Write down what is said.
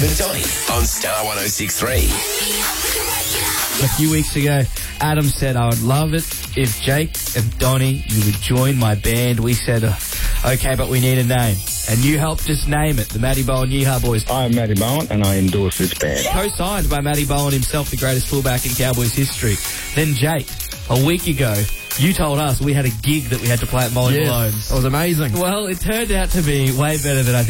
with Donny on Star 106.3. A few weeks ago, Adam said, I would love it if Jake and Donny, you would join my band. We said, okay, but we need a name. And you helped us name it, the Matty Bowen Yeehaw Boys. I'm Matty Bowen and I endorse this band. Co-signed by Matty Bowen himself, the greatest fullback in Cowboys history. Then Jake, a week ago, you told us we had a gig that we had to play at Molly Malone's. It was amazing. Well, it turned out to be way better than I think.